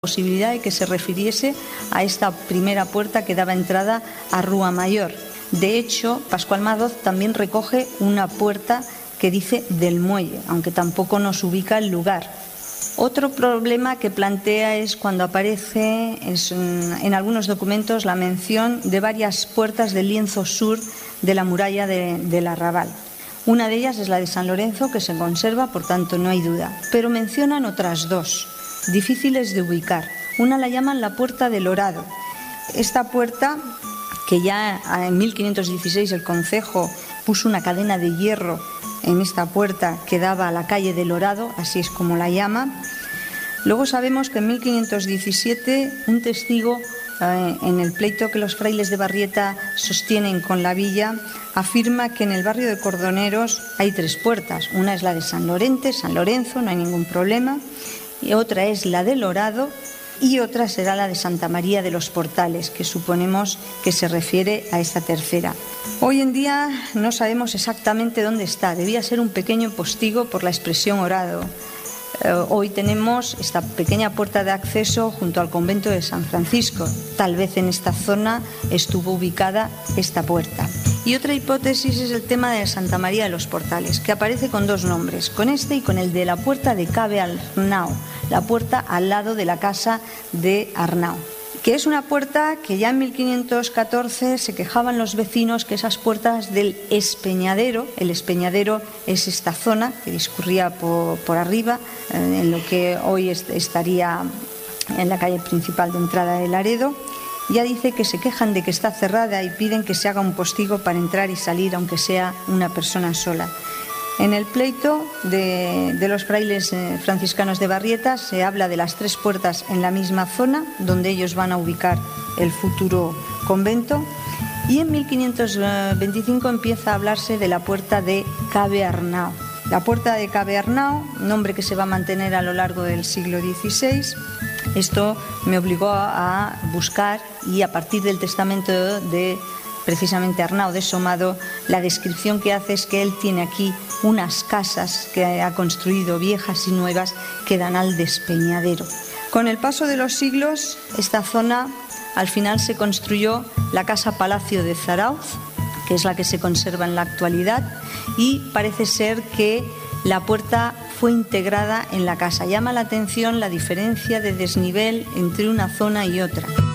posibilidad de que se refiriese a esta primera puerta que daba entrada a Rúa Mayor. De hecho, Pascual Madoz también recoge una puerta que dice del muelle, aunque tampoco nos ubica el lugar. Otro problema que plantea es cuando aparece en algunos documentos la mención de varias puertas del lienzo sur de la muralla del Arrabal. Una de ellas es la de San Lorenzo, que se conserva, por tanto no hay duda, pero mencionan otras dos, difíciles de ubicar. Una la llaman la Puerta del Orado. Esta puerta, que ya en 1516 el concejo puso una cadena de hierro en esta puerta que daba a la calle del Orado, así es como la llama. Luego sabemos que en 1517 un testigo en el pleito que los frailes de Barrieta sostienen con la villa, afirma que en el barrio de Cordoneros hay tres puertas. Una es la de San Lorenzo, no hay ningún problema, y otra es la del Orado, y otra será la de Santa María de los Portales, que suponemos que se refiere a esta tercera. Hoy en día no sabemos exactamente dónde está, debía ser un pequeño postigo por la expresión Orado. Hoy tenemos esta pequeña puerta de acceso junto al convento de San Francisco. Tal vez en esta zona estuvo ubicada esta puerta. Y otra hipótesis es el tema de Santa María de los Portales, que aparece con dos nombres, con este y con el de la puerta de Cabe Arnau, la puerta al lado de la casa de Arnau, que es una puerta que ya en 1514 se quejaban los vecinos que esas puertas del Espeñadero, el Espeñadero es esta zona que discurría por arriba, en lo que hoy estaría en la calle principal de entrada de Laredo, ya dice que se quejan de que está cerrada y piden que se haga un postigo para entrar y salir, aunque sea una persona sola. En el pleito de los frailes franciscanos de Barrieta se habla de las tres puertas en la misma zona donde ellos van a ubicar el futuro convento, y en 1525 empieza a hablarse de la puerta de Cabe Arnau. La puerta de Cabe Arnau, nombre que se va a mantener a lo largo del siglo XVI. Esto me obligó a buscar, y a partir del testamento de precisamente Arnau de Somado, la descripción que hace es que él tiene aquí unas casas que ha construido, viejas y nuevas, que dan al despeñadero. Con el paso de los siglos, esta zona al final se construyó la casa Palacio de Zarauz, que es la que se conserva en la actualidad, y parece ser que la puerta fue integrada en la casa. Llama la atención la diferencia de desnivel entre una zona y otra.